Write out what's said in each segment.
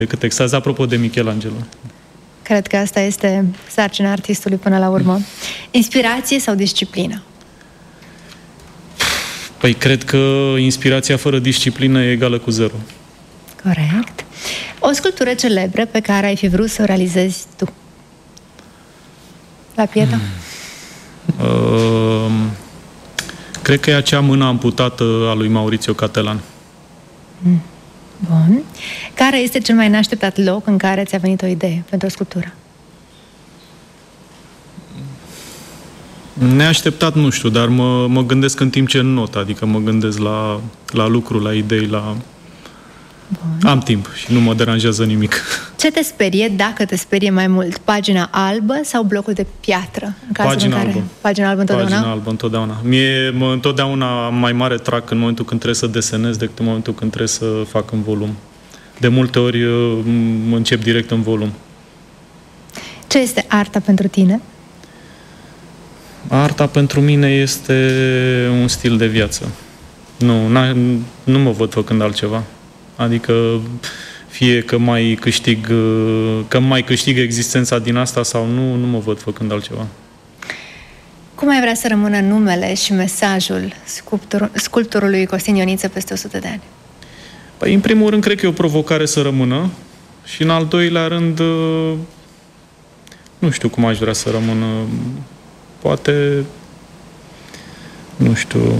decât extaz. Apropo de Michelangelo. Cred că asta este sarcina artistului până la urmă. Inspirație sau disciplină? Păi cred că inspirația fără disciplină e egală cu zero. Corect. O sculptură celebră pe care ai fi vrut să o realizezi tu? La Pieta? Cred că e acea mână amputată a lui Maurizio Cattelan. Bun. Care este cel mai neașteptat loc în care ți-a venit o idee pentru o sculptură? Neașteptat, nu știu, dar mă gândesc în timp ce not, adică mă gândesc la lucru, la idei, la... Bun. Am timp și nu mă deranjează nimic. Ce te sperie, dacă te sperie mai mult? Pagina albă sau blocul de piatră? În cazul Pagina în care... albă. Pagina albă întotdeauna? Pagina albă întotdeauna. Întotdeauna am mai mare trac în momentul când trebuie să desenez decât în momentul când trebuie să fac în volum. De multe ori încep direct în volum. Ce este arta pentru tine? Arta pentru mine este un stil de viață. Nu mă văd făcând altceva. Adică fie că mai câștig existența din asta sau nu mă văd făcând altceva. Cum ai vrea să rămână numele și mesajul sculptorului Costin Ioniță peste 100 de ani? Păi, în primul rând, cred că e o provocare să rămână și în al doilea rând, nu știu cum aș vrea să rămână. Poate, nu știu,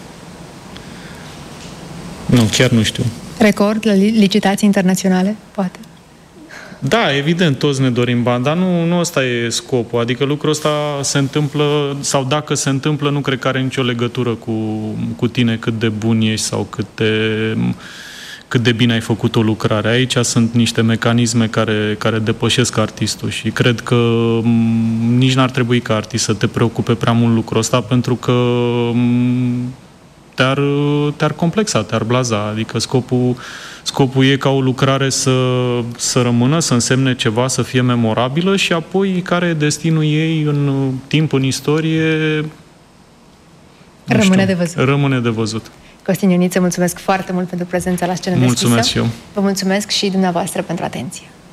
chiar nu știu. Record la licitații internaționale, poate? Da, evident, toți ne dorim bani, dar nu ăsta e scopul. Adică lucrul ăsta se întâmplă, sau dacă se întâmplă, nu cred că are nicio legătură cu tine, cât de bun ești sau cât de bine ai făcut o lucrare. Aici sunt niște mecanisme care depășesc artistul și cred că nici n-ar trebui ca artist să te preocupe prea mult lucrul ăsta, pentru că te-ar complexa, te-ar blaza. Adică scopul e ca o lucrare să rămână, să însemne ceva, să fie memorabilă și apoi care e destinul ei în timp, în istorie, rămâne de văzut. Costin Ioniță, mulțumesc foarte mult pentru prezența la Scenă Deschisă. Mulțumesc și eu. Vă mulțumesc și dumneavoastră pentru atenție.